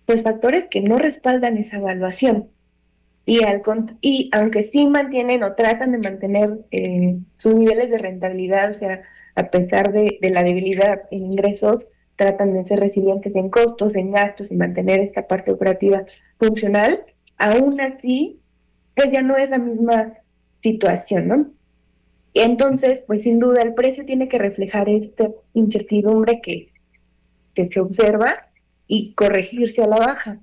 pues factores que no respaldan esa evaluación. Y aunque sí mantienen o tratan de mantener sus niveles de rentabilidad, o sea, a pesar de la debilidad en ingresos, tratan de ser resilientes en costos, en gastos y mantener esta parte operativa funcional, aún así, pues ya no es la misma situación, ¿no? Y entonces, pues sin duda el precio tiene que reflejar esta incertidumbre que se observa y corregirse a la baja.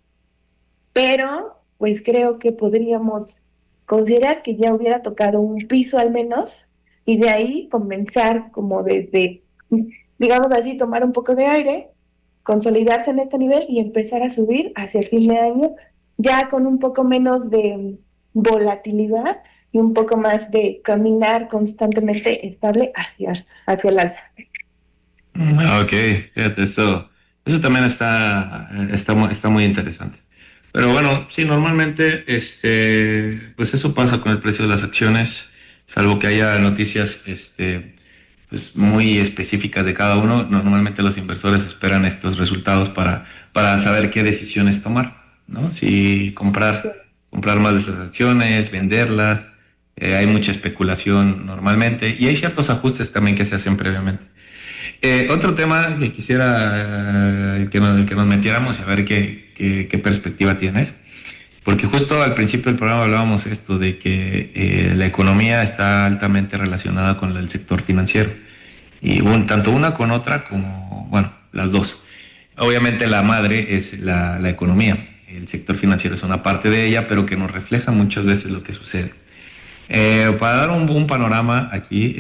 Pero pues creo que podríamos considerar que ya hubiera tocado un piso al menos y de ahí comenzar como desde, digamos así, tomar un poco de aire, consolidarse en este nivel y empezar a subir hacia el fin de año ya con un poco menos de volatilidad y un poco más de caminar constantemente estable hacia el alza. Ok, fíjate, eso también está muy interesante. Pero bueno, sí, normalmente, pues eso pasa con el precio de las acciones, salvo que haya noticias, pues muy específicas de cada uno. Normalmente los inversores esperan estos resultados para saber qué decisiones tomar, ¿no? Si comprar más de esas acciones, venderlas. Hay mucha especulación normalmente y hay ciertos ajustes también que se hacen previamente. Otro tema que quisiera que nos metiéramos a ver qué perspectiva tienes, porque justo al principio del programa hablábamos esto de que la economía está altamente relacionada con el sector financiero, y tanto una con otra como, bueno, las dos. Obviamente la madre es la economía, el sector financiero es una parte de ella, pero que nos refleja muchas veces lo que sucede. Para dar un panorama aquí,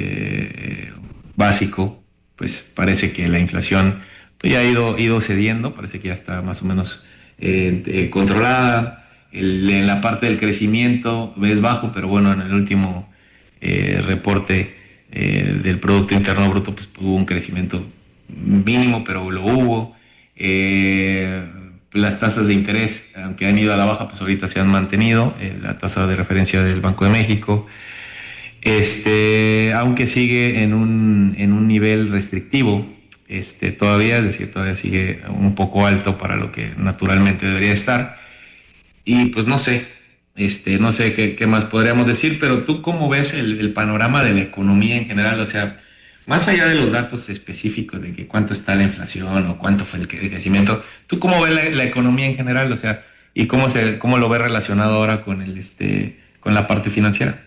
básico, pues parece que la inflación pues, ya ha ido cediendo, parece que ya está más o menos controlada. En la parte del crecimiento es bajo, pero bueno, en el último reporte del Producto Interno Bruto, pues hubo un crecimiento mínimo, pero lo hubo. Eh, las tasas de interés, aunque han ido a la baja, pues ahorita se han mantenido. La tasa de referencia del Banco de México, aunque sigue en un nivel restrictivo, todavía, es decir, todavía sigue un poco alto para lo que naturalmente debería estar. Y pues no sé qué más podríamos decir, pero tú cómo ves el panorama de la economía en general, o sea, más allá de los datos específicos de que cuánto está la inflación o cuánto fue el crecimiento, ¿tú cómo ves la economía en general, o sea, y cómo lo ves relacionado ahora con la parte financiera?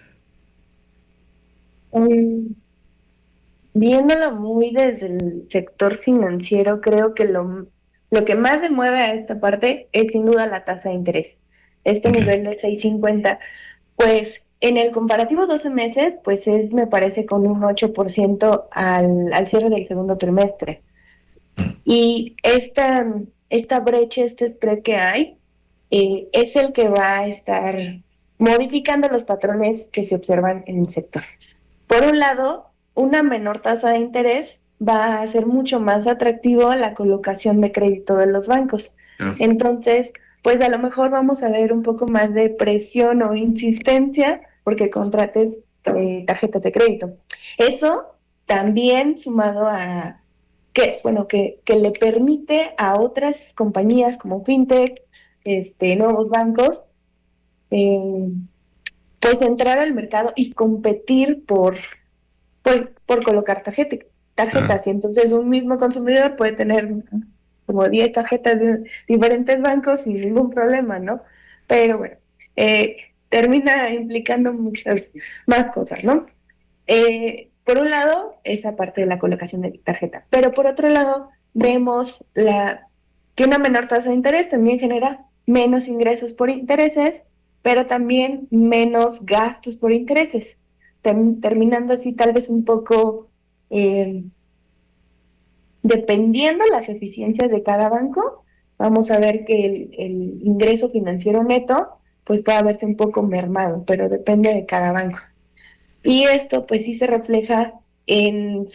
Um, Viéndolo muy desde el sector financiero, creo que lo que más se mueve a esta parte es sin duda la tasa de interés. Este Ok. nivel de 6.50, pues en el comparativo 12 meses, pues es, me parece, con un 8% al cierre del segundo trimestre. Y esta brecha, este spread que hay, es el que va a estar modificando los patrones que se observan en el sector. Por un lado, una menor tasa de interés va a hacer mucho más atractivo la colocación de crédito de los bancos. Claro. Entonces, pues a lo mejor vamos a ver un poco más de presión o insistencia porque contrates tarjetas de crédito. Eso también sumado a que le permite a otras compañías como FinTech, nuevos bancos, eh, pues entrar al mercado y competir por colocar Claro. tarjetas. Y entonces un mismo consumidor puede tener como 10 tarjetas de diferentes bancos sin ningún problema, ¿no? Pero bueno, termina implicando muchas más cosas, ¿no? Por un lado, esa parte de la colocación de tarjeta, pero por otro lado, vemos que una menor tasa de interés también genera menos ingresos por intereses, pero también menos gastos por intereses, terminando así tal vez un poco eh, dependiendo las eficiencias de cada banco, vamos a ver que el ingreso financiero neto pues puede verse un poco mermado, pero depende de cada banco. Y esto pues sí se refleja en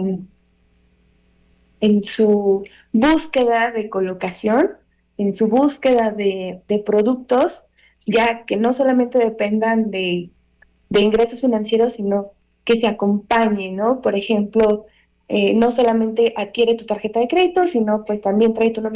en su búsqueda de colocación, en su búsqueda de productos, ya que no solamente dependan de ingresos financieros, sino que se acompañe, ¿no? Por ejemplo, no solamente adquiere tu tarjeta de crédito, sino pues también trae tu nombre